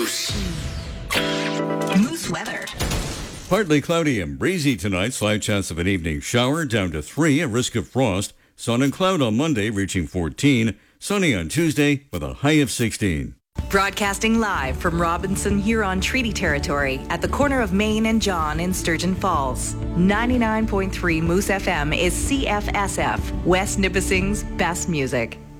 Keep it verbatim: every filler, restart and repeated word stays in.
Moose weather. Partly cloudy and breezy tonight. Slight chance of an evening shower, down to three. A risk of frost. Sun and cloud on Monday, reaching fourteen. Sunny on Tuesday with a high of sixteen. Broadcasting live from Robinson Huron Treaty Territory at the corner of Main and John in Sturgeon Falls. ninety-nine point three Moose F M is C F S F, West Nipissing's best music.